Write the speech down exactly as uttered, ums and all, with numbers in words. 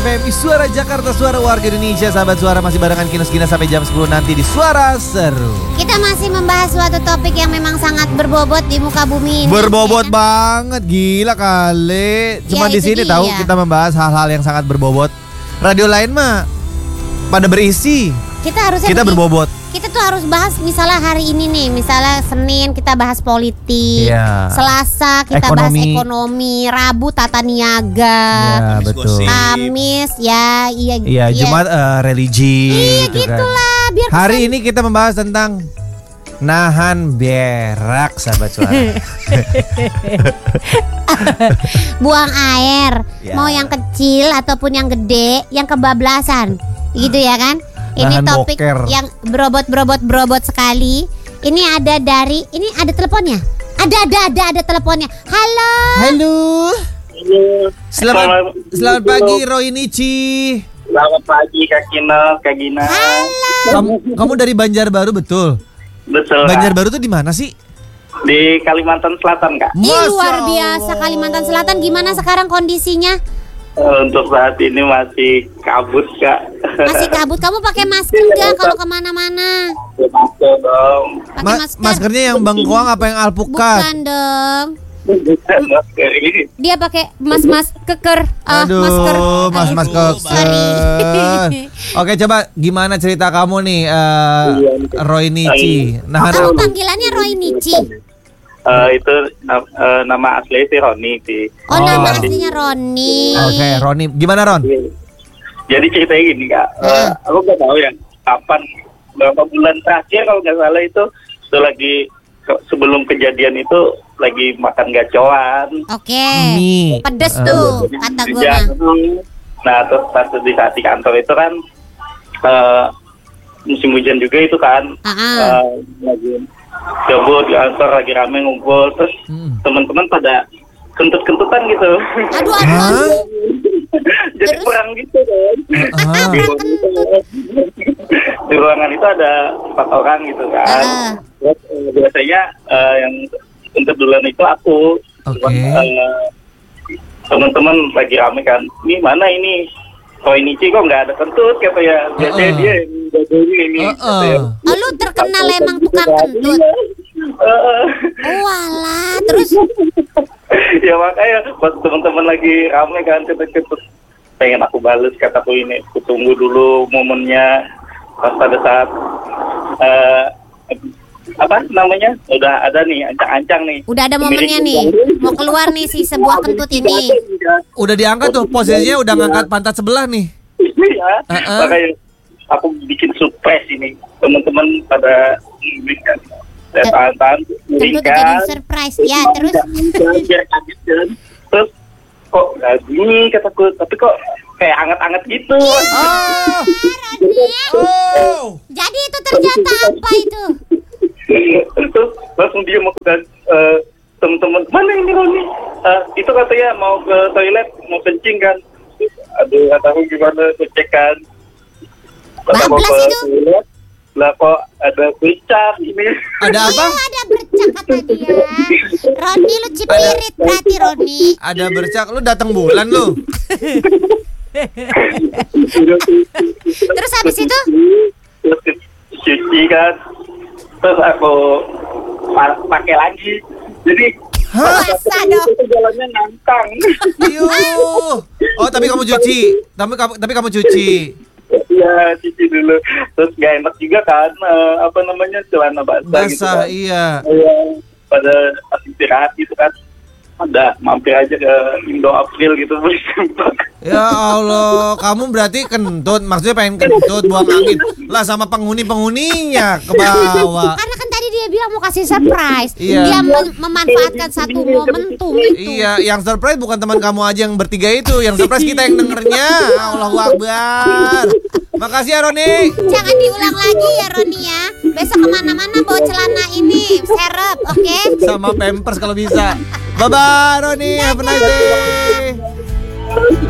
P M I Suara Jakarta, suara warga Indonesia. Sahabat Suara masih barengan Kinos-Kinos sampai jam sepuluh nanti di Suara Seru. Kita masih membahas suatu topik yang memang sangat berbobot di muka bumi ini. Berbobot ya, kan? Banget, gila kali. Cuma ya, di sini dia. tahu kita membahas hal-hal yang sangat berbobot. Radio lain mah pada berisi. Kita harusnya kita begini, berbobot. Kita tuh harus bahas misalnya hari ini nih, misalnya Senin kita bahas politik, ya. Selasa kita ekonomi. bahas ekonomi, Rabu tata niaga, ya, betul. Kamis ya iya Iya, iya. Jumat uh, religi. Iya gitu gitulah. Kan. Biar hari kesan... ini kita membahas tentang nahan berak, sahabat Suara. Buang air, ya. Mau yang kecil ataupun yang gede, yang kebablasan, gitu ya kan? Ini nahan topik boker. yang berobot-berobot-berobot sekali. Ini ada dari, ini ada teleponnya. Ada, ada, ada, ada teleponnya. Halo. Halo. Selamat, selamat pagi Roy Nici. Selamat pagi Kak Kino, Kak Gina. Halo. Kamu, kamu dari Banjarbaru betul? Betul. Banjarbaru tuh di mana sih? Di Kalimantan Selatan, Kak. Ih, luar biasa Kalimantan Selatan. Gimana sekarang kondisinya? Untuk saat ini masih kabut, Kak. Masih kabut. Kamu pakai masker nggak kalau kemana-mana? Masker dong. Pakai Ma- masker. Maskernya yang bengkoang apa yang alpukat? Bukan dong. Masker ini. Dia pakai mas-mas keker. Ah, Aduh, masker. mas-mas Aduh, keker. sorry. Oke, coba gimana cerita kamu nih, uh, Roy Nici? Nah, Kamu panggilannya Roy Nici. Uh, itu uh, nama asli sih Roni sih. Oh, Oh. nama aslinya Roni. Oke, Roni. Gimana, Ron? Jadi ceritanya gini, Kak. Uh, aku nggak tahu ya kapan, berapa bulan terakhir kalau nggak salah itu itu lagi ke- sebelum kejadian itu lagi makan gacoan. Oke. Mie. Pedes Uh, tuh kata gue Ya, mah. nah terus pas di saat di kantor itu kan uh, musim hujan juga itu kan. Ah, ah. Uh, lagi gabut di kantor lagi rame ngumpul terus Hmm. teman-teman pada kentut-kentutan gitu. Aduh, aduh. Hah? aduh. Jadi Terus? perang gitu kan. Ah. Di ruangan itu, di ruangan itu ada empat orang gitu kan. Ah. Terus, uh, biasanya uh, yang kentut duluan itu aku. Oke. Cuman, uh, teman-teman lagi rame kan. Ini mana ini? Roy Nici kok nggak ada kentut kata ya. Biasanya Uh-uh. dia yang dadanya ini. kata ya. Uh-uh. Oh, lu terkenal emang tukang kentut. Uh, Oh, walah. Terus ya makanya pas teman-teman lagi rame kan kentut-kentut pengen aku bales kataku ini aku tunggu dulu momennya pas pada saat uh, apa namanya udah ada nih ancang-ancang nih udah ada momennya nih. Mau keluar nih si sebuah kentut ini. Udah diangkat tuh, posisinya udah ngangkat pantat sebelah nih. Iya, Uh-uh. makanya aku bikin surprise ini teman-teman pada memberikan saya tahan-tahan Tentu jadi surprise ya. Terus biar kaget kan. Terus kok nggak gini kataku, tapi kok kayak anget-anget gitu. Oh. Oh. jadi itu ternyata apa itu? Terus langsung dia mau ke uh, teman-teman mana ini Roni? Uh, itu katanya mau ke toilet mau kencing kan? Aduh kataku gimana cek kan? Kata mau Bablas ke itu? toilet, lah kok ada bercak ini. Ada apa? Oh, ada bercak kata dia. Roni lu cipirit berarti Roni. Ada bercak, lu datang bulan lu. Terus habis itu? Terus cuci kan, terus aku pa- pakai lagi. Jadi Hah? Masa dong. itu jalannya nantang. Yuh. Oh, tapi kamu cuci. Tapi kamu tapi kamu cuci. Ya cuci dulu. Terus gak enak juga kan, eh, apa namanya celana basah, gitu Basah, kan. iya. Ya, pada pas istirahat gitu kan, ada mampir aja ke Indo April gitu beli sempak. Ya Allah, kamu berarti kentut, maksudnya pengen kentut, buang angin. Lah sama penghuni-penghuninya ke bawah. Karena kan tadi dia bilang mau kasih surprise. Iya. Dia mem- memanfaatkan satu momentum itu. Iya, yang surprise bukan teman kamu aja yang bertiga itu, yang surprise kita yang dengernya. Allahu Akbar. Makasih ya Roni. Jangan diulang lagi ya Roni ya. Besok kemana-mana bawa celana ini serep, oke? Sama Pampers kalau bisa. Bye bye Roni, have a nice day.